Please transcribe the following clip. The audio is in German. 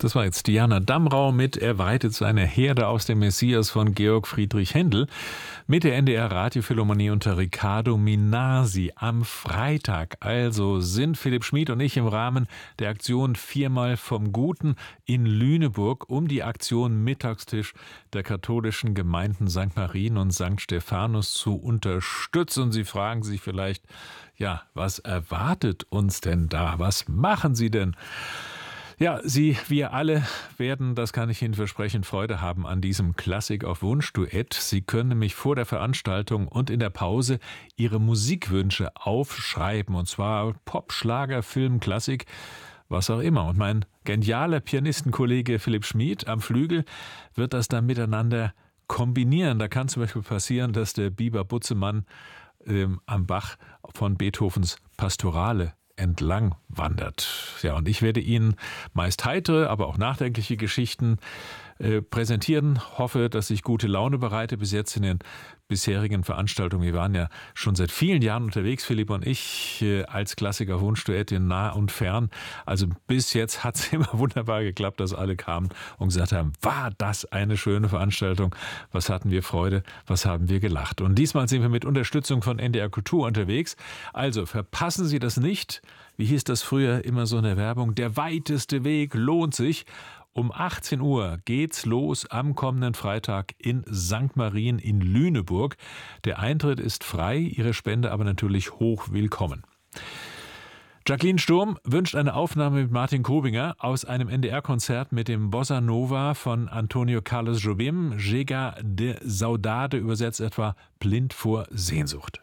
Das war jetzt Diana Damrau mit Er weitet seine Herde aus dem Messias von Georg Friedrich Händel mit der NDR Radiophilharmonie unter Riccardo Minasi am Freitag. Also sind Philipp Schmid und ich im Rahmen der Aktion Viermal vom Guten in Lüneburg um die Aktion Mittagstisch der katholischen Gemeinden St. Marien und St. Stephanus zu unterstützen. Und Sie fragen sich vielleicht, ja, was erwartet uns denn da? Was machen Sie denn? Ja, wir alle werden, das kann ich Ihnen versprechen, Freude haben an diesem Klassik auf Wunsch-Duett. Sie können nämlich vor der Veranstaltung und in der Pause Ihre Musikwünsche aufschreiben. Und zwar Pop, Schlager, Film, Klassik, was auch immer. Und mein genialer Pianistenkollege Philipp Schmid am Flügel wird das dann miteinander kombinieren. Da kann zum Beispiel passieren, dass der Biber Butzemann am Bach von Beethovens Pastorale entlang wandert. Ja, und ich werde Ihnen meist heitere, aber auch nachdenkliche Geschichten präsentieren. Hoffe, dass ich gute Laune bereite. Bis jetzt in den bisherigen Veranstaltungen. Wir waren ja schon seit vielen Jahren unterwegs, Philipp und ich, als Klassiker Wunschduett in nah und fern. Also bis jetzt hat es immer wunderbar geklappt, dass alle kamen und gesagt haben, war das eine schöne Veranstaltung. Was hatten wir Freude, was haben wir gelacht. Und diesmal sind wir mit Unterstützung von NDR Kultur unterwegs. Also verpassen Sie das nicht. Wie hieß das früher immer so in der Werbung? Der weiteste Weg lohnt sich. Um 18 Uhr geht's los am kommenden Freitag in St. Marien in Lüneburg. Der Eintritt ist frei, Ihre Spende aber natürlich hoch willkommen. Jacqueline Sturm wünscht eine Aufnahme mit Martin Kobinger aus einem NDR-Konzert mit dem Bossa Nova von Antonio Carlos Jobim. Chega de Saudade, übersetzt etwa blind vor Sehnsucht.